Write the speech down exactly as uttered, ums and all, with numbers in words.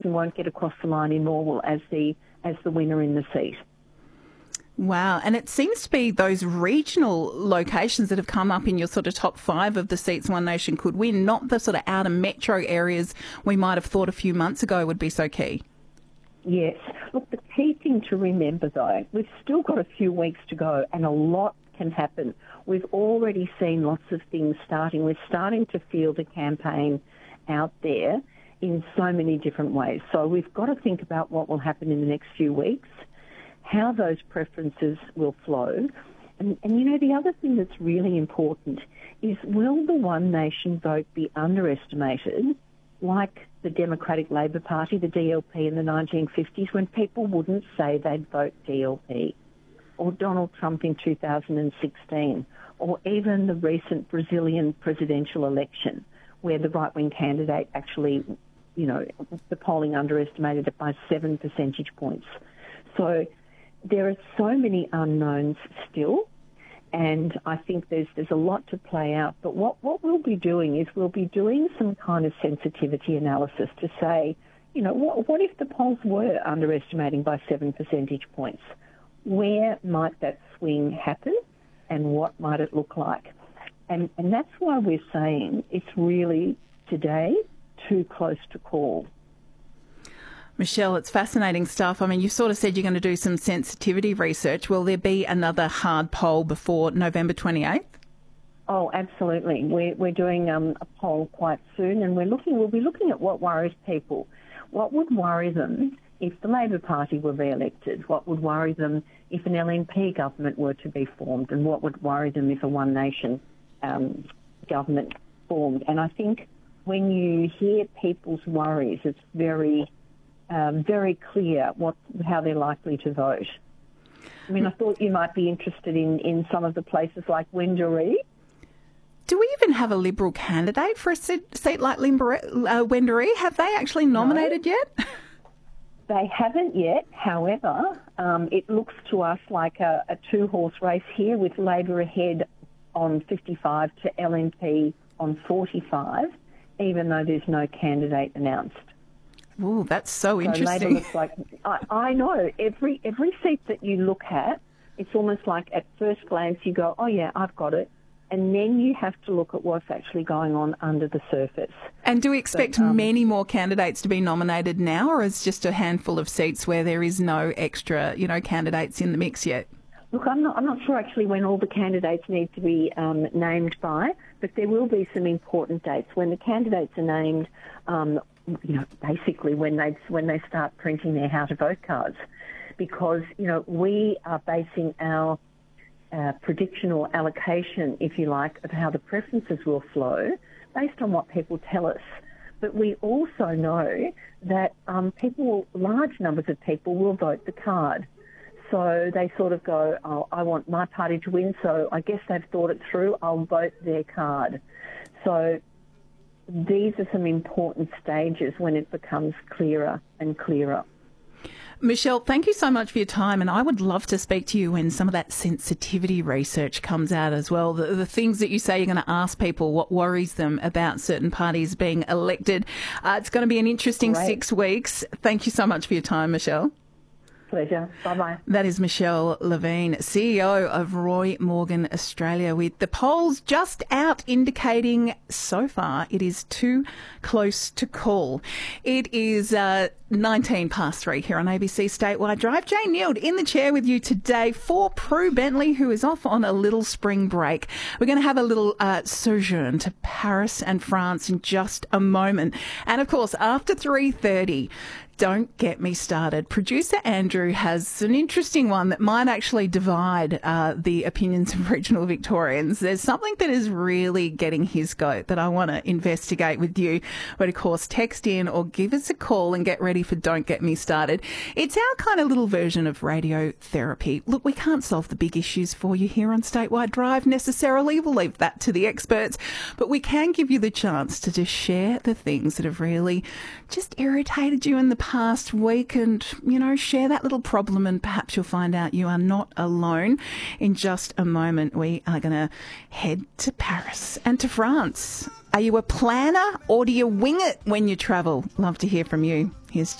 person won't get across the line in Morwell as the as the winner in the seat. Wow. And it seems to be those regional locations that have come up in your sort of top five of the seats One Nation could win, not the sort of outer metro areas we might have thought a few months ago would be so key. Yes. Look, the key thing to remember, though, we've still got a few weeks to go and a lot can happen. We've already seen lots of things starting. We're starting to feel the campaign out there in so many different ways. So we've got to think about what will happen in the next few weeks, how those preferences will flow. And, and, you know, the other thing that's really important is, will the One Nation vote be underestimated like the Democratic Labor Party, the D L P in the nineteen fifties, when people wouldn't say they'd vote D L P, or Donald Trump in two thousand sixteen, or even the recent Brazilian presidential election, where the right-wing candidate actually, you know, the polling underestimated it by seven percentage points. So there are so many unknowns still, and I think there's there's a lot to play out. But what, what we'll be doing is we'll be doing some kind of sensitivity analysis to say, you know, what, what if the polls were underestimating by seven percentage points? Where might that swing happen, and what might it look like? And, and that's why we're saying it's really, today, too close to call. Michelle, it's fascinating stuff. I mean, you sort of said you're going to do some sensitivity research. Will there be another hard poll before November twenty-eighth? Oh, absolutely. We're, we're doing um, a poll quite soon, and we're looking. We'll be looking at what worries people. What would worry them if the Labor Party were re-elected? What would worry them if an L N P government were to be formed? And what would worry them if a One Nation um, government formed? And I think when you hear people's worries, it's very... Um, very clear what how they're likely to vote. I mean, I thought you might be interested in, in some of the places like Wendouree. Do we even have a Liberal candidate for a seat, seat like Limber- uh, Wendouree? Have they actually nominated No, yet? They haven't yet. However, um, it looks to us like a, a two-horse race here, with Labor ahead on fifty-five to L N P on forty-five, even though there's no candidate announced. Oh, that's so interesting. So Labor looks like, I, I know, every every seat that you look at, it's almost like at first glance you go, oh yeah, I've got it. And then you have to look at what's actually going on under the surface. And do we expect but, um, many more candidates to be nominated now, or is just a handful of seats where there is no extra, you know, candidates in the mix yet? Look, I'm not, I'm not sure actually when all the candidates need to be um, named by, but there will be some important dates. When the candidates are named, um, you know, basically when they when they start printing their how to vote cards, because, you know, we are basing our uh, prediction or allocation, if you like, of how the preferences will flow based on what people tell us. But we also know that um, people, large numbers of people, will vote the card. So they sort of go, oh, I want my party to win, so I guess they've thought it through, I'll vote their card. So these are some important stages when it becomes clearer and clearer. Michelle, thank you so much for your time, and I would love to speak to you when some of that sensitivity research comes out as well. The, the things that you say you're going to ask people, what worries them about certain parties being elected. Uh, it's going to be an interesting Great. six weeks. Thank you so much for your time, Michelle. Pleasure. Bye-bye. That is Michelle Levine, C E O of Roy Morgan Australia, with the polls just out indicating so far it is too close to call. It is uh, nineteen past three here on A B C Statewide Drive. Jane Neild in the chair with you today for Prue Bentley, who is off on a little spring break. We're going to have a little uh, sojourn to Paris and France in just a moment. And of course, after three thirty, don't get me started. Producer Andrew has an interesting one that might actually divide uh, the opinions of regional Victorians. There's something that is really getting his goat that I want to investigate with you. But of course, text in or give us a call and get ready for Don't Get Me Started. It's our kind of little version of radiotherapy. Look, we can't solve the big issues for you here on Statewide Drive necessarily. We'll leave that to the experts. But we can give you the chance to just share the things that have really just irritated you in the past week, and, you know, share that little problem, and perhaps you'll find out you are not alone. In just a moment, we are going to head to Paris and to France. Are you a planner or do you wing it when you travel? Love to hear from you. Here's